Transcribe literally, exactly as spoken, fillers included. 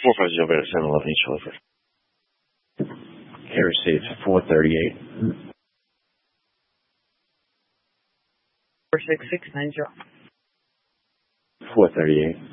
four five zero Beta seven eleven Each Delivered. Air received four thirty-eight. four six six nine zero. four thirty-eight.